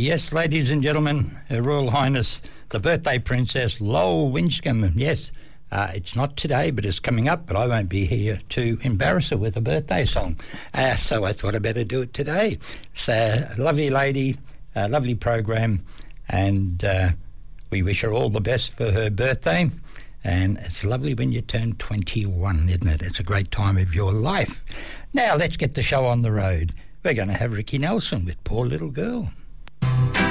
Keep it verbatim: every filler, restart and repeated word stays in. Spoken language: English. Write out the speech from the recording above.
Yes, ladies and gentlemen, Her Royal Highness, the birthday princess, Lowell Winscombe. Yes, uh, it's not today, but it's coming up, but I won't be here to embarrass her with a birthday song. Uh, so I thought I'd better do it today. So, lovely lady, uh, lovely program, and uh, we wish her all the best for her birthday. And it's lovely when you turn twenty-one, isn't it? It's a great time of your life. Now, let's get the show on the road. We're going to have Ricky Nelson with Poor Little Girl.